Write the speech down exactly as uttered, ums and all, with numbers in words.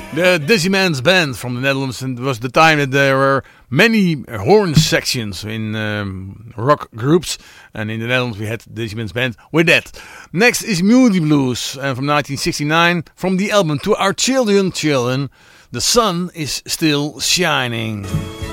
The Dizzy Man's Band from the Netherlands, and it was the time that there were many horn sections in um, rock groups, and in the Netherlands we had Dizzy Man's Band with that. Next is Moody Blues, and from nineteen sixty-nine, from the album To Our Children, Children, The Sun Is Still Shining.